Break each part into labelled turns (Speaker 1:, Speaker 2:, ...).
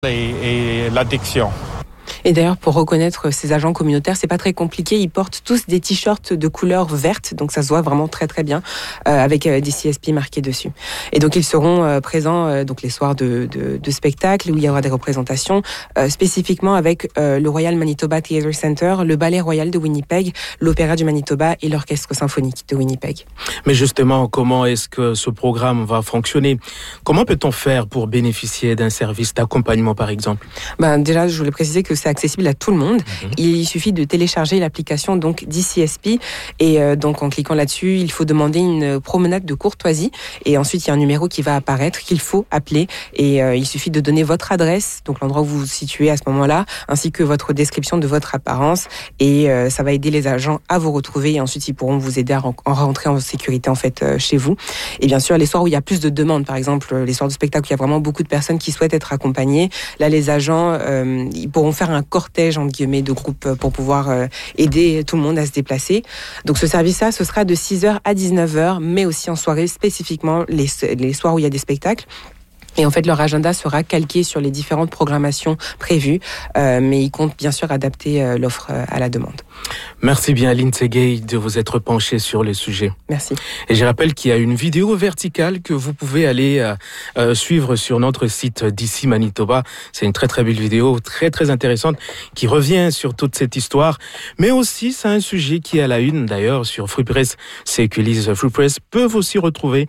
Speaker 1: et l'addiction.
Speaker 2: Et d'ailleurs, pour reconnaître ces agents communautaires, c'est pas très compliqué. Ils portent tous des t-shirts de couleur verte, donc ça se voit vraiment très très bien, avec des CSP marqués dessus. Et donc ils seront présents donc les soirs de spectacles où il y aura des représentations, spécifiquement avec le Royal Manitoba Theatre Center, le Ballet Royal de Winnipeg, l'Opéra du Manitoba et l'Orchestre Symphonique de Winnipeg.
Speaker 3: Mais justement, comment est-ce que ce programme va fonctionner ? Comment peut-on faire pour bénéficier d'un service d'accompagnement, par exemple ?
Speaker 2: Déjà, je voulais préciser que c'est accessible à tout le monde. Il suffit de télécharger l'application donc d'ICSP et donc en cliquant là-dessus, il faut demander une promenade de courtoisie et ensuite il y a un numéro qui va apparaître qu'il faut appeler et il suffit de donner votre adresse, donc l'endroit où vous vous situez à ce moment-là, ainsi que votre description de votre apparence et ça va aider les agents à vous retrouver et ensuite ils pourront vous aider à rentrer en sécurité en fait chez vous. Et bien sûr, les soirs où il y a plus de demandes, par exemple les soirs de spectacle où il y a vraiment beaucoup de personnes qui souhaitent être accompagnées, là les agents ils pourront faire un cortège entre guillemets de groupes pour pouvoir aider tout le monde à se déplacer. Donc ce service-là, ce sera de 6h à 19h, mais aussi en soirée, spécifiquement les soirs où il y a des spectacles. Et en fait, leur agenda sera calqué sur les différentes programmations prévues, mais ils comptent bien sûr adapter l'offre à la demande.
Speaker 3: Merci bien Lindsay Gay de vous être penchée sur le sujet.
Speaker 2: Merci.
Speaker 3: Et je rappelle qu'il y a une vidéo verticale que vous pouvez aller suivre sur notre site d'ici Manitoba. C'est une très très belle vidéo, très très intéressante, qui revient sur toute cette histoire. Mais aussi, c'est un sujet qui est à la une d'ailleurs sur Free Press. C'est que les Free Press peuvent aussi retrouver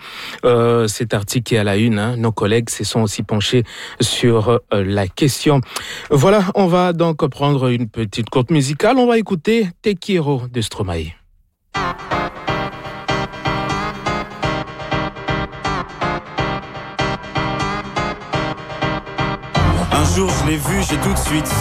Speaker 3: cet article qui est à la une. Nos collègues se sont aussi penchés sur la question. Voilà, on va donc prendre une petite courte musicale. On va écouter Te Quiero de Stromae.
Speaker 4: Un jour je l'ai vu, j'ai tout de suite